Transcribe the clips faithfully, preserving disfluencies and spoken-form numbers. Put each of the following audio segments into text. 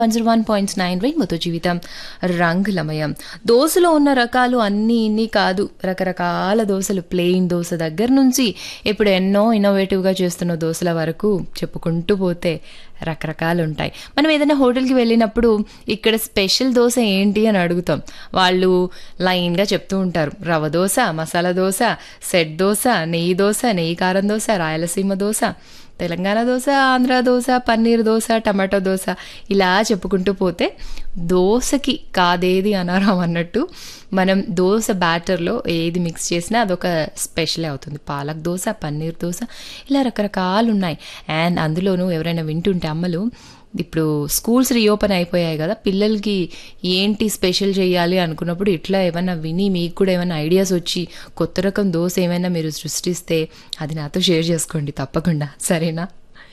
One zero one point nine రెయిన్బోతో జీవితం రంగులమయం. దోశలో ఉన్న రకాలు అన్నీ ఇన్ని కాదు, రకరకాల దోశలు. ప్లెయిన్ దోశ దగ్గర నుంచి ఇప్పుడు ఎన్నో ఇన్నోవేటివ్గా చేస్తున్న దోశల వరకు చెప్పుకుంటూ పోతే రకరకాలు ఉంటాయి. మనం ఏదైనా హోటల్కి వెళ్ళినప్పుడు ఇక్కడ స్పెషల్ దోశ ఏంటి అని అడుగుతాం. వాళ్ళు లైన్గా చెప్తూ ఉంటారు. రవ్వ దోశ, మసాలా దోశ, సెట్ దోశ, నెయ్యి దోశ, నెయ్యి కారం దోశ, రాయలసీమ దోశ, తెలంగాణ దోశ, ఆంధ్ర దోశ, పన్నీర్ దోశ, టమాటో దోశ, ఇలా చెప్పుకుంటూ పోతే దోశకి కాదేది అనారం అన్నట్టు మనం దోశ బ్యాటర్లో ఏది మిక్స్ చేసినా అదొక స్పెషలే అవుతుంది. పాలక్ దోశ, పన్నీర్ దోశ, ఇలా రకరకాలు ఉన్నాయి. అండ్ అందులోనూ ఎవరైనా వింటుంటే అమ్మలు, ఇప్పుడు స్కూల్స్ రీఓపెన్ అయిపోయాయి కదా, పిల్లలకి ఏంటి స్పెషల్ చేయాలి అనుకున్నప్పుడు ఇట్లా ఏమైనా విని మీకు కూడా ఏమైనా ఐడియాస్ వచ్చి కొత్త రకం దోశ ఏమైనా మీరు సృష్టిస్తే అది నాతో షేర్ చేసుకోండి తప్పకుండా, సరేనా?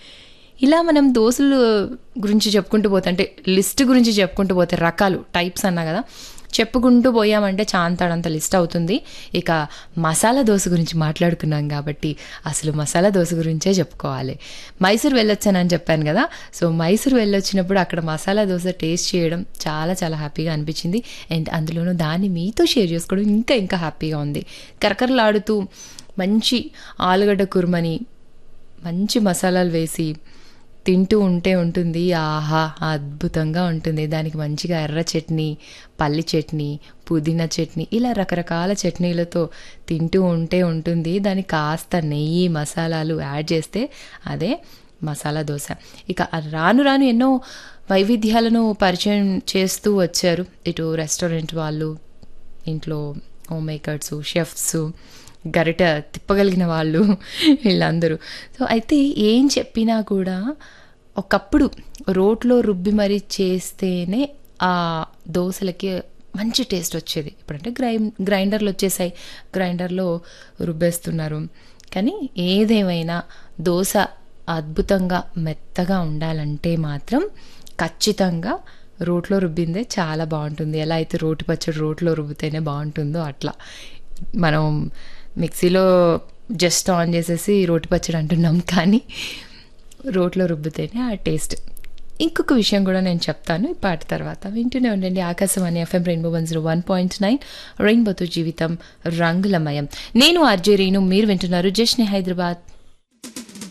ఇలా మనం దోశలు గురించి చెప్పుకుంటూ పోతే, అంటే లిస్ట్ గురించి చెప్పుకుంటూ పోతే, రకాలు టైప్స్ అన్నా కదా, చెప్పుకుంటూ పోయామంటే చాంతాడంత లిస్ట్ అవుతుంది. ఇక మసాలా దోశ గురించి మాట్లాడుకున్నాం కాబట్టి అసలు మసాలా దోశ గురించే చెప్పుకోవాలి. మైసూర్ వెళ్ళొచ్చానని చెప్పాను కదా, సో మైసూర్ వెళ్ళొచ్చినప్పుడు అక్కడ మసాలా దోశ టేస్ట్ చేయడం చాలా చాలా హ్యాపీగా అనిపించింది. అండ్ అందులోనూ దాన్ని మీతో షేర్ చేసుకోవడం ఇంకా ఇంకా హ్యాపీగా ఉంది. కరకరలాడుతూ మంచి ఆలుగడ్డ కుర్మని మంచి మసాలాలు వేసి తింటూ ఉంటే ఉంటుంది, ఆహా అద్భుతంగా ఉంటుంది. దానికి మంచిగా ఎర్ర చట్నీ, పల్లి చట్నీ, పుదీనా చట్నీ, ఇలా రకరకాల చట్నీలతో తింటూ ఉంటే ఉంటుంది. దానికి కాస్త నెయ్యి, మసాలాలు యాడ్ చేస్తే అదే మసాలా దోశ. ఇక రాను రాను ఎన్నో వైవిధ్యాలను పరిచయం చేస్తూ వచ్చారు ఇటు రెస్టారెంట్ వాళ్ళు, ఇంట్లో హోమ్ మేకర్స్, షెఫ్స్, గరిట తిప్పగలిగిన వాళ్ళు, వీళ్ళందరూ. సో అయితే ఏం చెప్పినా కూడా ఒకప్పుడు రోట్లో రుబ్బి మరీ చేస్తేనే ఆ దోశలకి మంచి టేస్ట్ వచ్చేది. ఇప్పుడంటే గ్రై గ్రైండర్లు వచ్చేసాయి, గ్రైండర్లో రుబ్బేస్తున్నారు. కానీ ఏదేమైనా దోశ అద్భుతంగా మెత్తగా ఉండాలంటే మాత్రం ఖచ్చితంగా రోట్లో రుబ్బిందే చాలా బాగుంటుంది. ఎలా అయితే రోటి పచ్చడి రోట్లో రుబ్బితేనే బాగుంటుందో అట్లా మనం మిక్సీలో జస్ట్ ఆన్ చేసేసి రోటి పచ్చడి అంటున్నాం, కానీ రోట్లో రుబ్బితేనే ఆ టేస్ట్. ఇంకొక విషయం కూడా నేను చెప్తాను ఈ పాట తర్వాత. వింటూనే ఉండండి Akashvani FM rainbow one zero one point nine రెయిన్బోతో జీవితం రంగులమయం. నేను ఆర్జే రీను, మీరు వింటున్నారు జష్ని హైదరాబాద్.